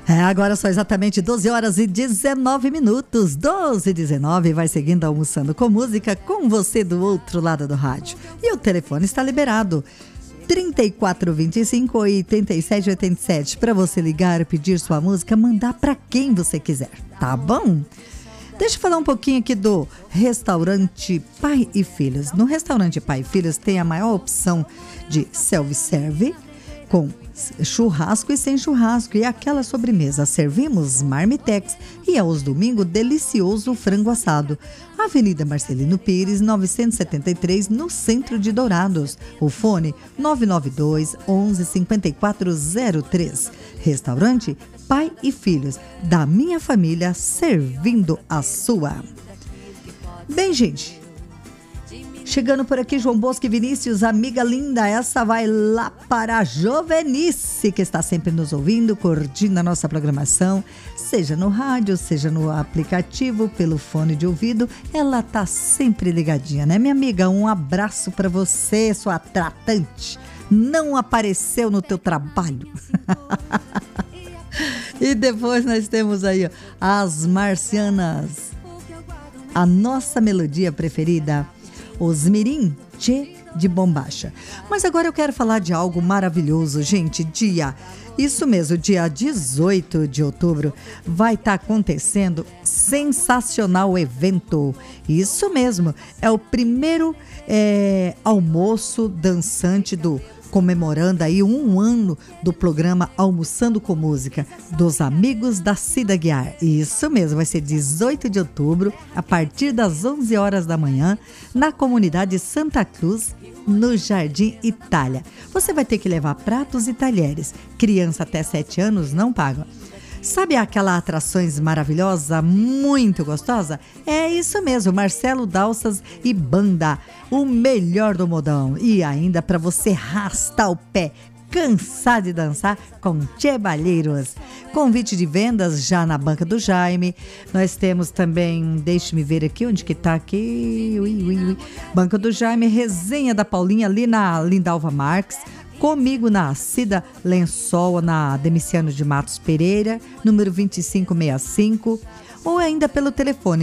Agora são exatamente 12 horas e 19 minutos. 12 e 19, vai seguindo Almoçando com Música com você do outro lado do rádio. E o telefone está liberado. 3425 8787 para você ligar, pedir sua música, mandar para quem você quiser, tá bom? Deixa eu falar um pouquinho aqui do restaurante Pai e Filhos. No restaurante Pai e Filhos tem a maior opção de self-serve, com churrasco e sem churrasco, e aquela sobremesa. Servimos marmitex e aos domingos delicioso frango assado. Avenida Marcelino Pires, 973, no centro de Dourados. O fone 992 11 5403. Restaurante Pai e Filhos, da minha família servindo a sua. Bem, gente, chegando por aqui, João Bosco e Vinícius, amiga linda, essa vai lá para a Jovenice, que está sempre nos ouvindo, curtindo a nossa programação, seja no rádio, seja no aplicativo, pelo fone de ouvido, ela tá sempre ligadinha, né, minha amiga? Um abraço para você, sua tratante, não apareceu no teu trabalho. E depois nós temos aí, ó, as Marcianas, a nossa melodia preferida, os Mirim Tchê de Bombacha. Mas agora eu quero falar de algo maravilhoso, gente. Dia 18 de outubro vai estar acontecendo sensacional evento. Isso mesmo, é o primeiro almoço dançante comemorando aí um ano do programa Almoçando com Música, dos amigos da Cida Guiar. Isso mesmo, vai ser 18 de outubro, a partir das 11 horas da manhã, na comunidade Santa Cruz, no Jardim Itália. Você vai ter que levar pratos e talheres. Criança até 7 anos não paga. Sabe aquela atrações maravilhosa, muito gostosa? É isso mesmo, Marcelo Dalças e Banda, o melhor do modão. E ainda para você arrastar o pé, cansar de dançar com Tchebalheiros. Convite de vendas já na Banca do Jaime. Nós temos também, deixe-me ver aqui, onde que tá aqui? Banca do Jaime, resenha da Paulinha ali na Lindalva Marques. Comigo na Cida Lençol, na Demiciano de Matos Pereira, número 2565, ou ainda pelo telefone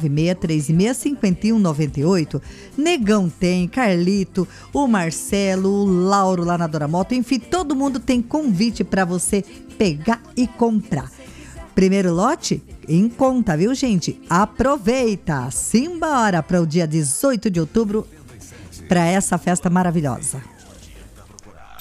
996-365198. Negão tem, Carlito, o Marcelo, o Lauro lá na Doramoto, enfim, todo mundo tem convite para você pegar e comprar. Primeiro lote em conta, viu, gente? Aproveita! Simbora para o dia 18 de outubro, para essa festa maravilhosa.